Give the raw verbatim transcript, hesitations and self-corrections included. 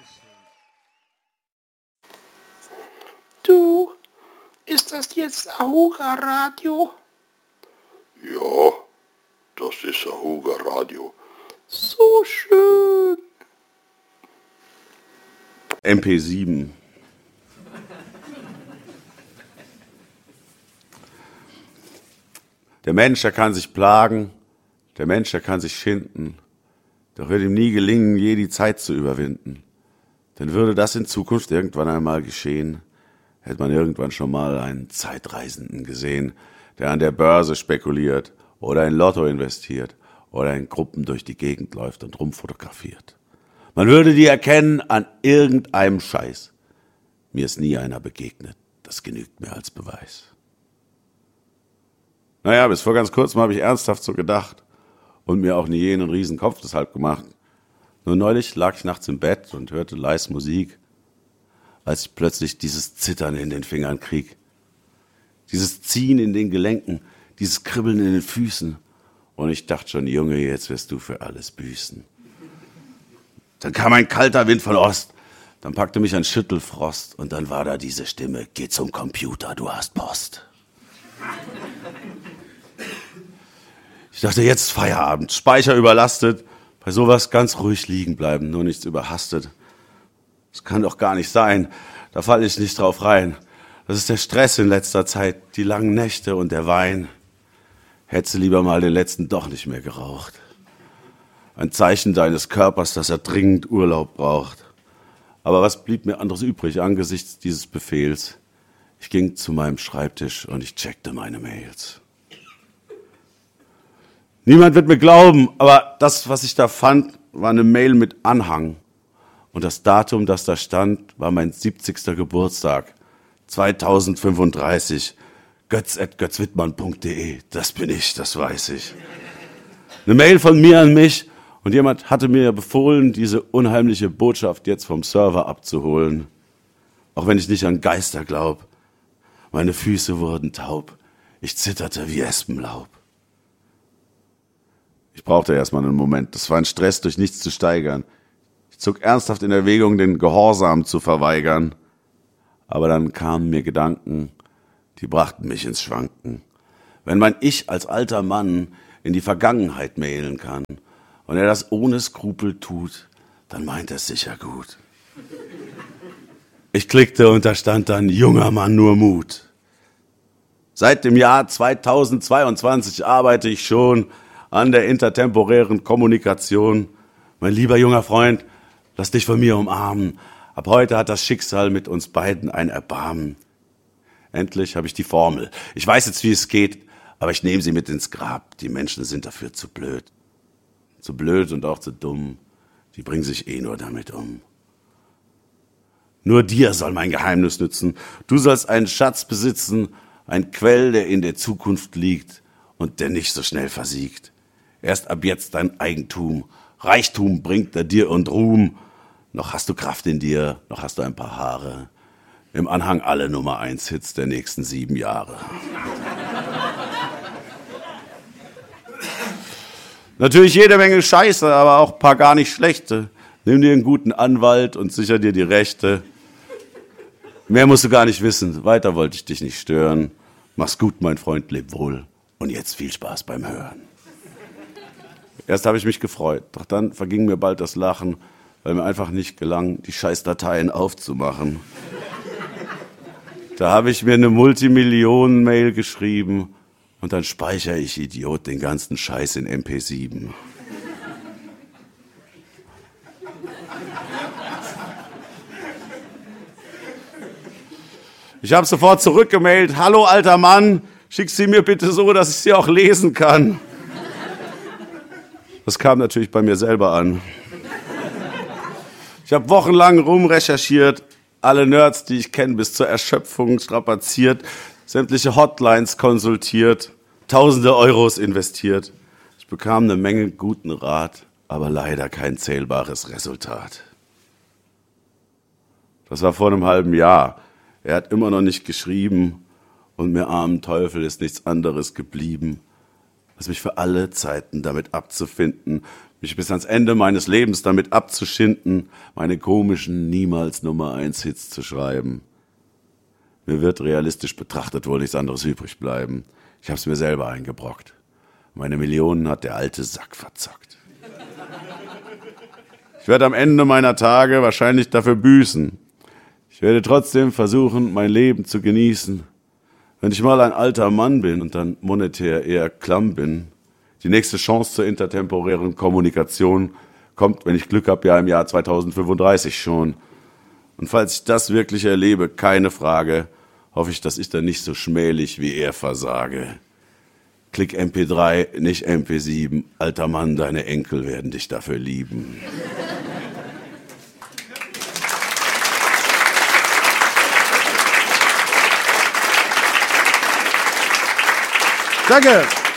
Du, ist das jetzt Ahuga Radio? Ja, das ist Ahuga Radio. So schön. M P sieben. Der Mensch, der kann sich plagen, der Mensch, der kann sich schinden, doch wird ihm nie gelingen, je die Zeit zu überwinden. Denn würde das in Zukunft irgendwann einmal geschehen, hätte man irgendwann schon mal einen Zeitreisenden gesehen, der an der Börse spekuliert oder in Lotto investiert oder in Gruppen durch die Gegend läuft und rumfotografiert. Man würde die erkennen an irgendeinem Scheiß. Mir ist nie einer begegnet, das genügt mir als Beweis. Naja, bis vor ganz kurzem habe ich ernsthaft so gedacht und mir auch nie jenen riesen Kopf deshalb gemacht. Nur neulich lag ich nachts im Bett und hörte leise Musik, als ich plötzlich dieses Zittern in den Fingern krieg. Dieses Ziehen in den Gelenken, dieses Kribbeln in den Füßen. Und ich dachte schon, Junge, jetzt wirst du für alles büßen. Dann kam ein kalter Wind von Ost, dann packte mich ein Schüttelfrost und dann war da diese Stimme, geh zum Computer, du hast Post. Ich dachte, jetzt ist Feierabend, Speicher überlastet, bei sowas ganz ruhig liegen bleiben, nur nichts überhastet. Das kann doch gar nicht sein, da falle ich nicht drauf rein. Das ist der Stress in letzter Zeit, die langen Nächte und der Wein. Hättest du lieber mal den letzten doch nicht mehr geraucht. Ein Zeichen deines Körpers, dass er dringend Urlaub braucht. Aber was blieb mir anderes übrig angesichts dieses Befehls? Ich ging zu meinem Schreibtisch und ich checkte meine Mails. Niemand wird mir glauben, aber das, was ich da fand, war eine Mail mit Anhang. Und das Datum, das da stand, war mein siebzigster Geburtstag. zweitausendfünfunddreißig. götz at götzwittmann punkt de. Das bin ich, das weiß ich. Eine Mail von mir an mich und jemand hatte mir befohlen, diese unheimliche Botschaft jetzt vom Server abzuholen. Auch wenn ich nicht an Geister glaub. Meine Füße wurden taub. Ich zitterte wie Espenlaub. Ich brauchte erstmal einen Moment. Das war ein Stress, durch nichts zu steigern. Ich zog ernsthaft in Erwägung, den Gehorsam zu verweigern. Aber dann kamen mir Gedanken, die brachten mich ins Schwanken. Wenn mein Ich als alter Mann in die Vergangenheit mailen kann und er das ohne Skrupel tut, dann meint er es sicher gut. Ich klickte und da stand dann, junger Mann, nur Mut. Seit dem Jahr zweitausendzweiundzwanzig arbeite ich schon an der intertemporären Kommunikation. Mein lieber junger Freund, lass dich von mir umarmen. Ab heute hat das Schicksal mit uns beiden ein Erbarmen. Endlich habe ich die Formel. Ich weiß jetzt, wie es geht, aber ich nehme sie mit ins Grab. Die Menschen sind dafür zu blöd. Zu blöd und auch zu dumm. Die bringen sich eh nur damit um. Nur dir soll mein Geheimnis nützen. Du sollst einen Schatz besitzen, ein Quell, der in der Zukunft liegt und der nicht so schnell versiegt. Erst ab jetzt dein Eigentum. Reichtum bringt er dir und Ruhm. Noch hast du Kraft in dir, noch hast du ein paar Haare. Im Anhang alle Nummer eins Hits der nächsten sieben Jahre. Natürlich jede Menge Scheiße, aber auch ein paar gar nicht schlechte. Nimm dir einen guten Anwalt und sicher dir die Rechte. Mehr musst du gar nicht wissen, weiter wollte ich dich nicht stören. Mach's gut, mein Freund, leb wohl. Und jetzt viel Spaß beim Hören. Erst habe ich mich gefreut, doch dann verging mir bald das Lachen, weil mir einfach nicht gelang, die Scheißdateien aufzumachen. Da habe ich mir eine Multimillionen-Mail geschrieben und dann speichere ich, Idiot, den ganzen Scheiß in M P sieben. Ich habe sofort zurückgemailt, hallo alter Mann, schick sie mir bitte so, dass ich sie auch lesen kann. Das kam natürlich bei mir selber an. Ich habe wochenlang rumrecherchiert, alle Nerds, die ich kenne, bis zur Erschöpfung strapaziert, sämtliche Hotlines konsultiert, tausende Euros investiert. Ich bekam eine Menge guten Rat, aber leider kein zählbares Resultat. Das war vor einem halben Jahr. Er hat immer noch nicht geschrieben und mir armen Teufel ist nichts anderes geblieben, als mich für alle Zeiten damit abzufinden, mich bis ans Ende meines Lebens damit abzuschinden, meine komischen, niemals Nummer eins Hits zu schreiben. Mir wird realistisch betrachtet wohl nichts anderes übrig bleiben. Ich hab's mir selber eingebrockt. Meine Millionen hat der alte Sack verzockt. Ich werde am Ende meiner Tage wahrscheinlich dafür büßen. Ich werde trotzdem versuchen, mein Leben zu genießen. Wenn ich mal ein alter Mann bin und dann monetär eher klamm bin, die nächste Chance zur intertemporären Kommunikation kommt, wenn ich Glück habe, ja im Jahr zweitausendfünfunddreißig schon. Und falls ich das wirklich erlebe, keine Frage, hoffe ich, dass ich dann nicht so schmählich wie er versage. Klick M P drei, nicht M P sieben. Alter Mann, deine Enkel werden dich dafür lieben. Danke.